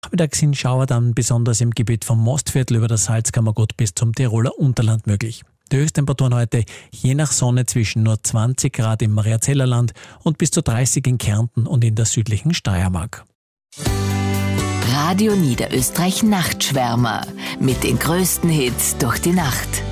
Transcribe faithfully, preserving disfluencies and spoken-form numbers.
Nachmittags sind Schauer dann besonders im Gebiet vom Mostviertel über das Salzkammergut bis zum Tiroler Unterland möglich. Die Höchsttemperaturen heute je nach Sonne zwischen nur zwanzig Grad im Mariazellerland und bis zu dreißig in Kärnten und in der südlichen Steiermark. Radio Niederösterreich Nachtschwärmer mit den größten Hits durch die Nacht.